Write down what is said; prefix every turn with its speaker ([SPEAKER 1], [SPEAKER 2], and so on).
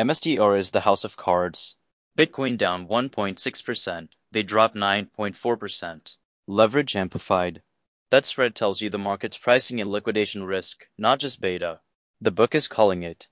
[SPEAKER 1] MSTR is the house of cards. Bitcoin down 1.6%. They dropped 9.4%. Leverage amplified. That spread tells you the market's pricing in liquidation risk, not just beta. The book is calling it